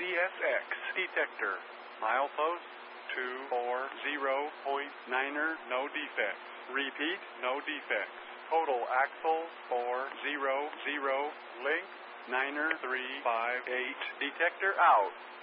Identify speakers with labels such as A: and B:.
A: CSX detector. Milepost 240.9er, no defects. Repeat, no defects. Total axle 400, length 9er 358. Detector out.